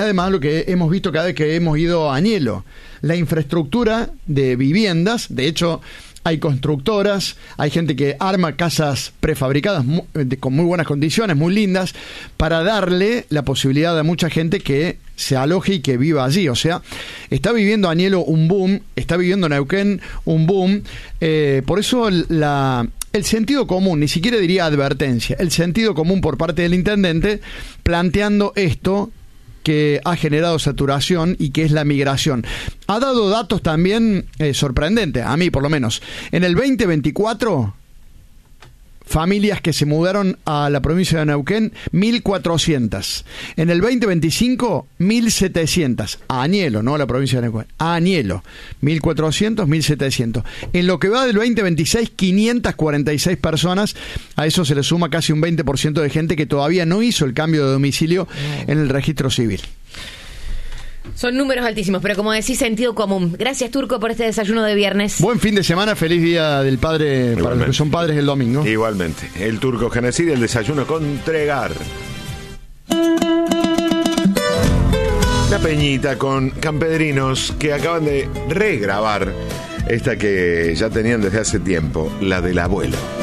además lo que hemos visto cada vez que hemos ido a Añelo. La infraestructura de viviendas, de hecho, hay constructoras, hay gente que arma casas prefabricadas con muy buenas condiciones, muy lindas, para darle la posibilidad a mucha gente que se aloje y que viva allí. O sea, está viviendo Añelo un boom, está viviendo Neuquén un boom. Por eso el sentido común, ni siquiera diría advertencia, el sentido común por parte del intendente planteando esto que ha generado saturación y que es la migración. Ha dado datos también sorprendentes, a mí por lo menos. En el 2024, familias que se mudaron a la provincia de Neuquén, 1.400. En el 2025, 1.700. A Añelo, no a la provincia de Neuquén. A Añelo, 1.400, 1.700. En lo que va del 2026, 546 personas. A eso se le suma casi un 20% de gente que todavía no hizo el cambio de domicilio en el registro civil. Son números altísimos, pero como decís, sentido común. Gracias, Turco, por este desayuno de viernes. Buen fin de semana, feliz día del padre. Igualmente. Para los que son padres el domingo. Igualmente. El Turco Genocidi, el desayuno con Tregar. La Peñita con campedrinos que acaban de regrabar esta que ya tenían desde hace tiempo, la del abuelo.